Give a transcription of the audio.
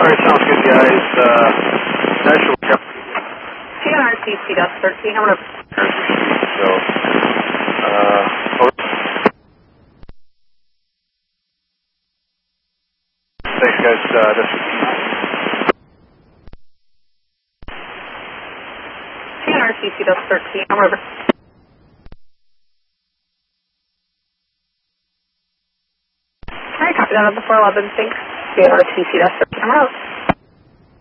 Alright, sounds good, guys. National Cap. TNRTC, that's 13. I'm going to... So, thanks, guys. TNRTC, that's 13. I'm going to... Alright, copy that on the 411. Thanks. TNRTC, that's 13. I'm out.